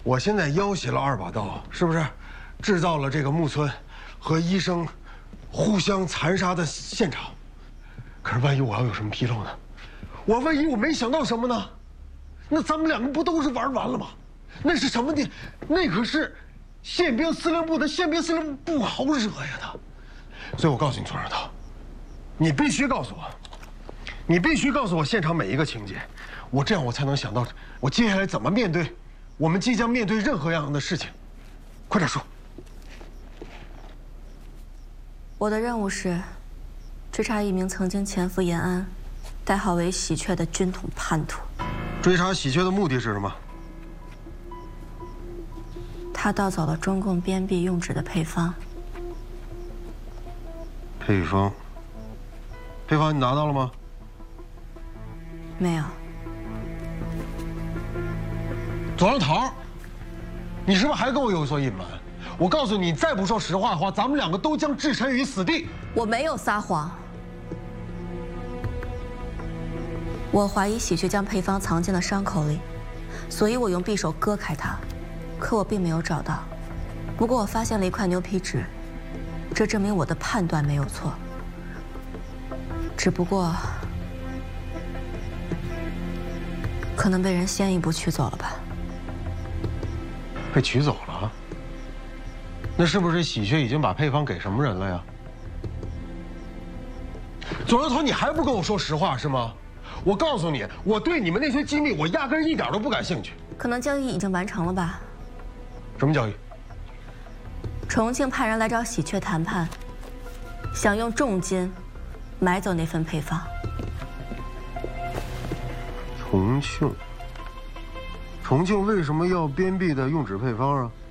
我现在要挟了2把刀，是不是？制造了这个木村和医生互相残杀的现场。可是万一我要有什么纰漏呢？万一我没想到什么呢？那咱们2个不都是玩完了吗？那是什么呢？那可是宪兵司令部的宪兵司令部，不好惹呀他。所以我告诉你，左上涛，你必须告诉我，你必须告诉我现场每一个情节，这样我才能想到我接下来怎么面对我们即将面对任何样的事情。快点说。 我的任务是追查一名曾经潜伏延安、代号为喜鹊的军统叛徒。 追查喜鹊的目的是什么？ 他盗走了中共编币用纸的配方。 配方你拿到了吗？ 没有。 左上桃，你是不是还跟我有所隐瞒？我告诉你，再不说实话的话，咱们2个都将置身于死地。 我没有撒谎。我怀疑喜鹊将配方藏进了伤口里，所以我用匕首割开它，可我并没有找到。不过我发现了一块牛皮纸，这证明我的判断没有错。只不过，可能被人先一步取走了吧？ 被取走了？那是不是喜鹊已经把配方给什么人了呀？左上涛，你还不跟我说实话是吗？我告诉你，我对你们那些机密，我压根一点都不感兴趣。 可能交易已经完成了吧？ 什么交易？ 重庆派人来找喜鹊谈判，想用重金买走那份配方。 重庆为什么要编币的用纸配方啊？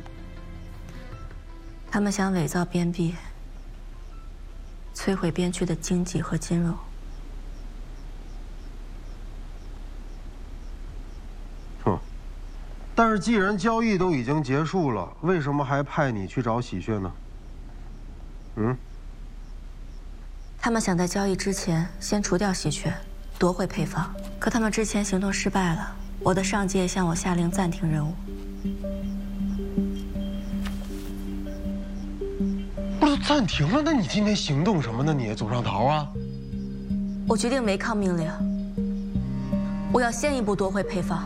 他们想伪造编币，摧毁边区的经济和金融。 但是既然交易都已经结束了，为什么还派你去找喜鹊呢？ 他们想在交易之前先除掉喜鹊，夺回配方。可他们之前行动失败了，我的上级也向我下令暂停任务。 不是暂停了？那你今天行动什么呢？你左上桃啊？ 我决定违抗命令，我要先一步夺回配方。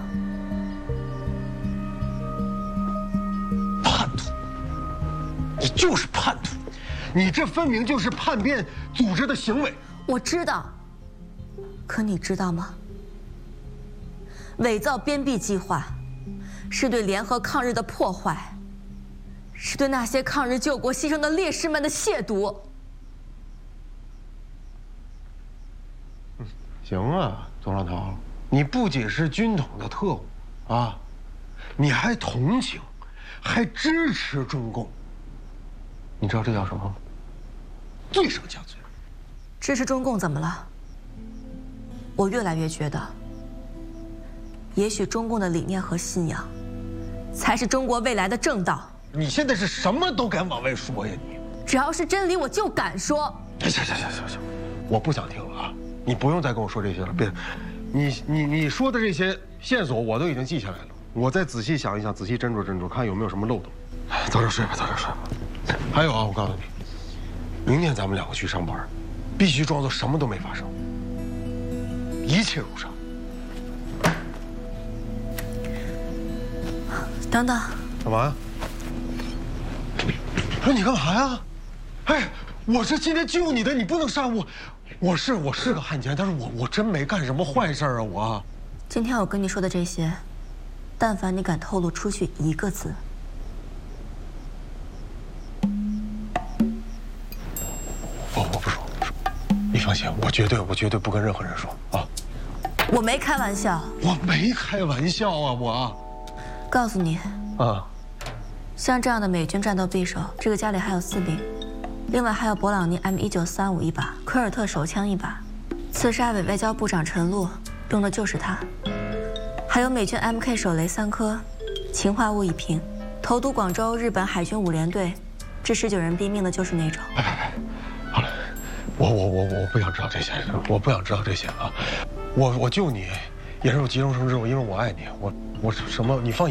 叛徒！你就是叛徒！你这分明就是叛变组织的行为。 我知道，可你知道吗？伪造编币计划，是对联合抗日的破坏，是对那些抗日救国牺牲的烈士们的亵渎。 行啊，左上桃，你不仅是军统的特务啊，你还同情，还支持中共。你知道这叫什么吗？罪上加罪。 支持中共怎么了？我越来越觉得，也许中共的理念和信仰，才是中国未来的正道。 你现在是什么都敢往外说呀你！ 只要是真理，我就敢说。 行，我不想听了啊！你不用再跟我说这些了，别，你说的这些线索我都已经记下来了，我再仔细想一想，仔细斟酌，看有没有什么漏洞。早点睡吧。还有啊，我告诉你，明天咱们2个去上班，必须装作什么都没发生，一切如常。 等等， 干嘛呀？不是你干嘛呀？哎，我是今天救你的，你不能杀我。我是个汉奸，但是我真没干什么坏事啊！我今天我跟你说的这些，但凡你敢透露出去一个字， 我不说。你放心，我绝对不跟任何人说啊！ 我没开玩笑。 我没开玩笑啊！我告诉你啊， 像这样的美军战斗匕首，这个家里还有4柄，另外还有勃朗尼 M1935一把，科尔特手枪1把，刺杀伪外交部长陈露用的就是它，还有美军 MK 手雷3颗，氰化物1瓶，投毒广州日本海军5联队，致19人毙命的就是那种。 好了，我不想知道这些，我不想知道这些啊！我救你也是有急中生智，因为我爱你，我什么你放。